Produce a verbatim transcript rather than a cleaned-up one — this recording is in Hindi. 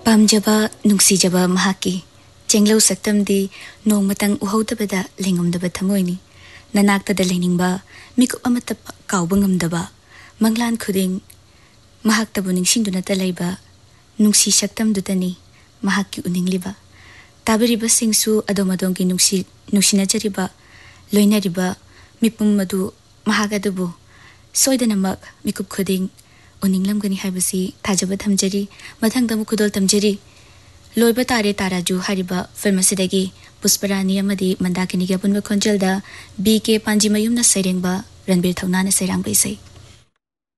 पामजबा नुंसीजबा महाकी चेंगलौ सक्तमदी नोंमतंग उहौदबदा लेंगमदबा थमोइनी ननाक्तदा लेनिंगबा मिकुप Amrut काउबा ngamdaba manglan khuding mahaktabu ningsingduna talaiba nungsi saktamdutani mahakki uningliba tabiriba singsu adomadongi nungsi nungsinajariba loinariba mipum madu mahagadubu soidanamak mikup khuding uninglamgani haibasi thajaba thamjari mathangdamu khudol tamjari loiba tare taraju hariba filmasidagi pusparani amadi mandakini ga bunba khonjalda bk panji mayumna sairengba ranbir thaunana sairangba isai